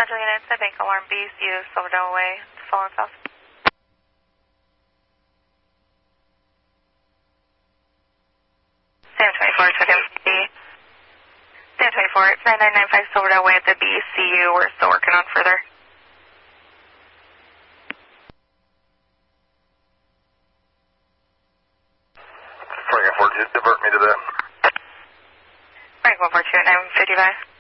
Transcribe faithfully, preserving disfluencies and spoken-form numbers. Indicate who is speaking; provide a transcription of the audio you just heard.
Speaker 1: Central United said Bank Alarm B C U, Silverdale Way, falling south. Sam twenty-four, check in B. Sam twenty-four, it's nine nine nine five Silverdale Way at the B C U. We're still working on further.
Speaker 2: Frank one four two, divert me to that.
Speaker 1: Frank one four two at nine fifty-five.